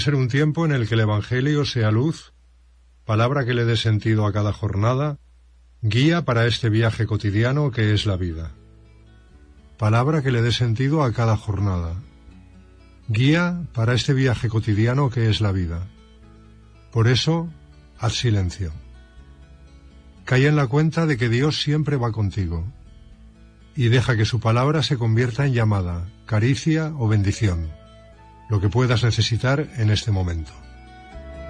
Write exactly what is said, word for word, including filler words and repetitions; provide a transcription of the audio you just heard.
Ser un tiempo en el que el Evangelio sea luz, palabra que le dé sentido a cada jornada, guía para este viaje cotidiano que es la vida. Palabra que le dé sentido a cada jornada, guía para este viaje cotidiano que es la vida. Por eso, haz silencio. Cae en la cuenta de que Dios siempre va contigo, y deja que su palabra se convierta en llamada, caricia o bendición, lo que puedas necesitar en este momento.